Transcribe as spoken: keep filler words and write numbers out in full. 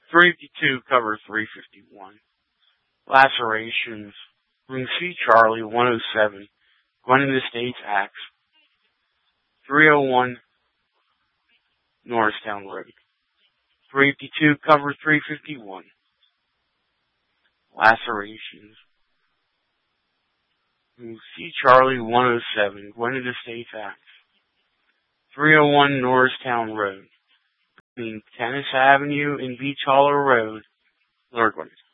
three fifty-two, cover three fifty-one. Lacerations. Room C, Charlie, one oh seven. Gwinnett Estates, Axe. three oh one, Norristown Road. three fifty-two, cover three fifty-one. Lacerations. Room C, Charlie, one oh seven. Gwinnett Estates, Axe. three oh one, Norristown Road. Between Tennis Avenue and Beach Hollow Road, Lower Gwinnett.